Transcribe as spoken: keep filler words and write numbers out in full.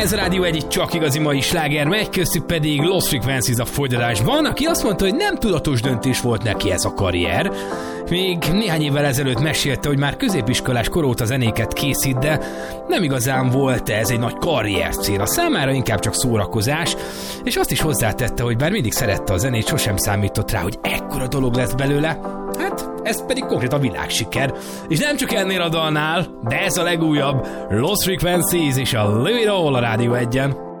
Ez a Rádió egy csak igazi mai sláger, megy, köztük pedig Lost Frequencies a folytatásban, aki azt mondta, hogy nem tudatos döntés volt neki ez a karrier. Még néhány évvel ezelőtt mesélte, hogy már középiskolás kor óta zenéket készít, de nem igazán volt ez egy nagy karrier cél. A számára inkább csak szórakozás, és azt is hozzátette, hogy bár mindig szerette a zenét, sosem számított rá, hogy ekkora dolog lesz belőle. Hát, ez pedig konkrét a világsiker. És nem csak ennél a dalnál, de ez a legújabb Lost Frequencies és a Live It All a Rádió egyen.